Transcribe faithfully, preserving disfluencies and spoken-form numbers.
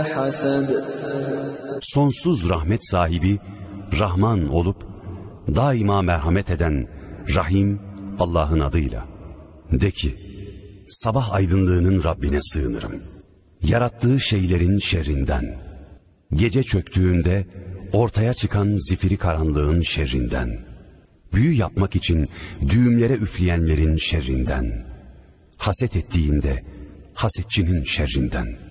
Sonsuz rahmet sahibi, Rahman olup, daima merhamet eden, Rahim Allah'ın adıyla. De ki, sabah aydınlığının Rabbine sığınırım. Yarattığı şeylerin şerrinden, gece çöktüğünde ortaya çıkan zifiri karanlığın şerrinden, büyü yapmak için düğümlere üfleyenlerin şerrinden, haset ettiğinde hasetçinin şerrinden.